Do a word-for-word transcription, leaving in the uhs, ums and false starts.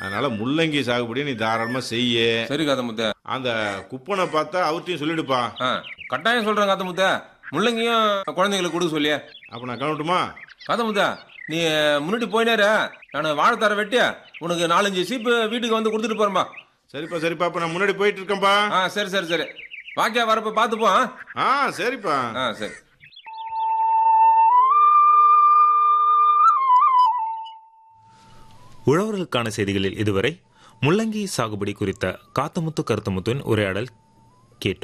அதனால முள்ளங்கி சாகுபடியை நீ தாராளமா செய்ய. சரி காத்தமுத்த. அந்த குப்பனை பார்த்தா அவர்கிட்டயும் சொல்லிடுப்பா. ஆ, கட்டாயம் சொல்றேன் காத்தமுத்த. முள்ளங்கியும் குழந்தைங்களுக்கு கொடுக்க சொல்லிய. அப்ப நான் கிளம்பட்டுமா? காத்தமுத்த, நீ முன்னாடி போயினாரு, நான் வாழைத்தார வெட்டி உனக்கு நாலஞ்சு சீப்பு வீட்டுக்கு வந்து கொடுத்துட்டு போறேன்பா. சரிப்பா சரிப்பா, அப்ப நான் முன்னாடி போயிட்டு இருக்கேன்பா. ஆ சரி சரி சரி. வாக்கியா வரப்ப பார்த்துப்போம். ஆ சரிப்பா. ஆ சரி. உழவர்களுக்கான செய்திகளில் இதுவரை முள்ளங்கி சாகுபடி குறித்த காத்தமுத்து கருத்தமுத்துவின் உரையாடல் கேட்டோம்.